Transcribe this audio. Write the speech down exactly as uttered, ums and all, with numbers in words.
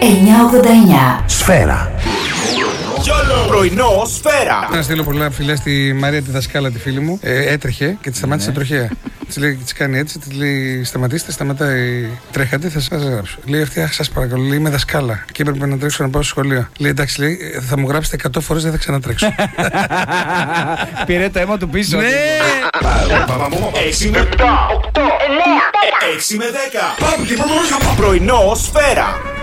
εννιακόσια ογδόντα εννιά. Σφαίρα. Πρωινό Σφαίρα. Να στείλω πολλά φιλιά στη Μαρία τη δασκάλα, τη φίλη μου. Ε, έτρεχε και τη σταμάτησε ναι. τροχέα. Τη λέει, τη κάνει έτσι, τη λέει: σταματήστε, σταματάει. Τρέχατε, θα σα γράψω. Λέει αυτή, αχ, σα παρακαλώ, λέει, είμαι δασκάλα. Και έπρεπε να τρέξω να πάω στο σχολείο. Λέει, εντάξει, λέει, θα μου γράψετε εκατό φορές, δεν θα ξανατρέξω. Πήρε το αίμα του πίσω. Ναι! έξι με επτά, οκτώ, εννέα, έξι με δέκα. Πρωινό Σφαίρα.